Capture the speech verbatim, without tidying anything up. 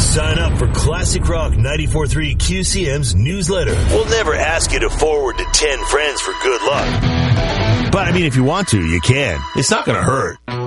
Sign up for Classic Rock ninety-four point three Q C M's newsletter. We'll never ask you to forward to ten friends for good luck. But, I mean, if you want to, you can. It's not going to hurt.